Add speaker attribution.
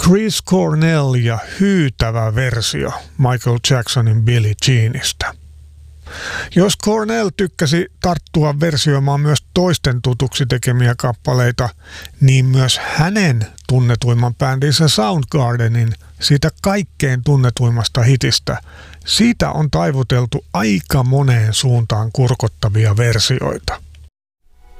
Speaker 1: Chris Cornell ja hyytävä versio Michael Jacksonin Billie Jeanista. Jos Cornell tykkäsi tarttua versioimaan myös toisten tutuksi tekemiä kappaleita, niin myös hänen tunnetuimman bändinsä Soundgardenin, siitä kaikkein tunnetuimmasta hitistä, siitä on taivuteltu aika moneen suuntaan kurkottavia versioita.